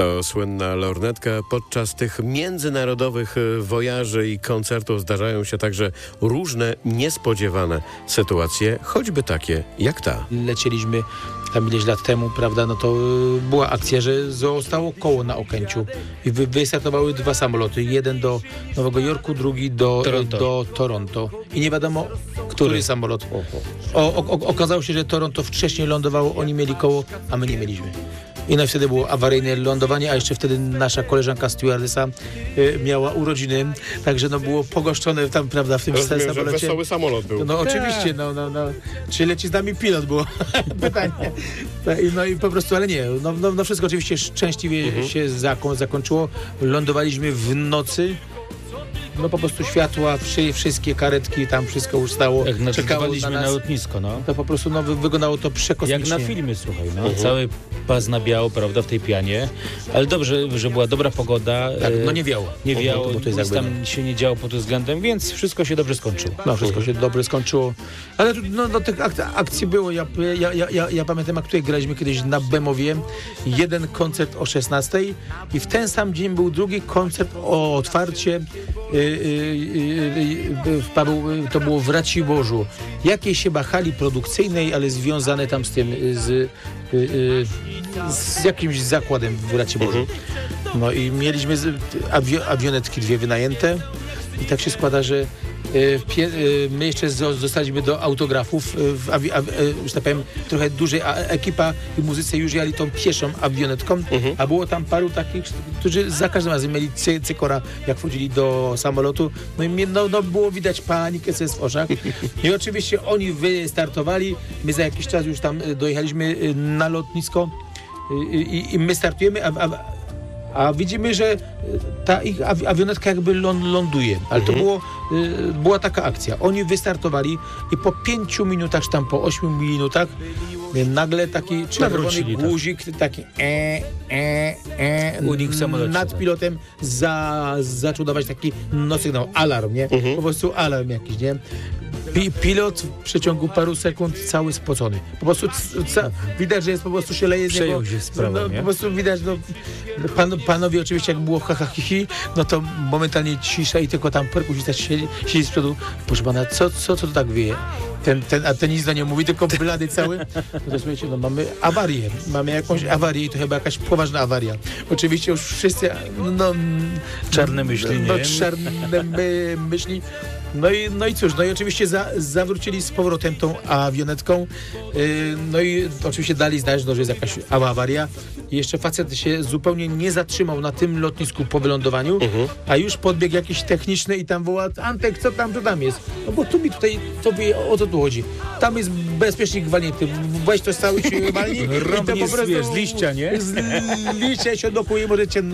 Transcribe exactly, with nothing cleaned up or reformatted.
To słynna lornetka. Podczas tych międzynarodowych wojaży i koncertów zdarzają się także różne niespodziewane sytuacje, choćby takie jak ta. Lecieliśmy tam ileś lat temu, prawda, no to y, była akcja, że zostało koło na Okęciu i wy, wystartowały dwa samoloty, jeden do Nowego Jorku, drugi do Toronto, do Toronto. I nie wiadomo, który, który samolot. O, o, okazało się, że Toronto wcześniej lądowało, oni mieli koło, a my nie mieliśmy. I no i wtedy było awaryjne lądowanie, a jeszcze wtedy nasza koleżanka stewardessa y, miała urodziny, także no było pogoszczone tam, prawda, w tym Rozumiem, samolocie. że wesoły samolot był. No, no oczywiście, no, no, no. Czy leci z nami pilot było pytanie. No i, no i po prostu, ale nie, no, no, no wszystko oczywiście szczęśliwie mhm. się zako- zakończyło. Lądowaliśmy w nocy. No po prostu światła, wszy, wszystkie karetki, tam wszystko już stało. Jak czekało na, na na lotnisko, no. To po prostu no, wyglądało to przekosmicznie. Jak na filmie, słuchaj, no. Uh-huh. Cały pas na biało, prawda, w tej pianie. Ale dobrze, że była dobra pogoda. Tak, no nie wiało. Nie wiało, bo to, bo to jest nic jakby, tam się nie działo pod tym względem, więc wszystko się dobrze skończyło. No wszystko się dobrze skończyło. Ale tu, no, no tych ak- akcji było. Ja, ja, ja, ja, ja pamiętam, jak tutaj graliśmy kiedyś na Bemowie. Jeden koncert o szesnastej i w ten sam dzień był drugi koncert o otwarcie yy, yy, w Paweł, to było w Raciborzu. Jakiejś chyba hali produkcyjnej, ale związane tam z tym, z, z jakimś zakładem w Raciborzu. No i mieliśmy awio, awionetki dwie wynajęte i tak się składa, że my jeszcze zostaliśmy do autografów, w awi- a, że tak powiem, trochę dużej ekipa i muzycy już jechali tą pieszą awionetką, uh-huh. a było tam paru takich, którzy za każdym razem mieli cy- cykora, jak wchodzili do samolotu. No i no, no było widać panikę w oczach. I oczywiście oni wystartowali, my za jakiś czas już tam dojechaliśmy na lotnisko i, i, i my startujemy, a, a A widzimy, że ta ich awionetka jakby ląduje. Ale to było, była taka akcja. Oni wystartowali i po pięciu minutach, czy tam po ośmiu minutach nagle taki czerwony guzik, taki e, e, e, Unik samolotu, nad pilotem za, zaczął dawać taki no sygnał, alarm, nie? Mhm. Po prostu alarm jakiś, nie? Pi- pilot w przeciągu paru sekund cały spocony. Po prostu c- c- widać, że jest po prostu się leje z niego. Się sprawą, no, po prostu widać, no pan, panowie oczywiście jak było ha, ha, hi, hi, no to momentalnie cisza i tylko tam perkusista siedzi, siedzi z przodu. Proszę pana, co, co, co to tak wieje? Ten, ten, a ten nic do nie mówi, tylko blady cały. No to słuchajcie, no mamy awarię. Mamy jakąś awarię i to chyba jakaś poważna awaria. Oczywiście już wszyscy, no... Czarne myśli, no, nie? czarne my, myśli. No i, no i cóż, no i oczywiście za, zawrócili z powrotem tą awionetką. Yy, no i oczywiście dali znać, no, że jest jakaś awaria. I jeszcze facet się zupełnie nie zatrzymał na tym lotnisku po wylądowaniu, uh-huh. a już podbiegł jakiś techniczny i tam woła: Antek, co tam, co tam jest? No bo tu mi tutaj, tobie o co tu chodzi? Tam jest bezpiecznik walnięty. Weź to cały się walnik. Rąbnie z liścia, nie? Z liścia się dokuje, możecie